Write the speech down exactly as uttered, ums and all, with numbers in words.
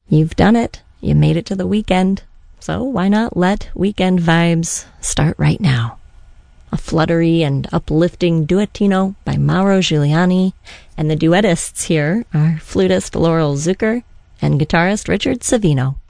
You've done it. You made it to the weekend. So why not let weekend vibes start right now? A fluttery and uplifting duettino by Mauro Giuliani, and the duettists here are flutist Laurel Zucker and guitarist Richard Savino.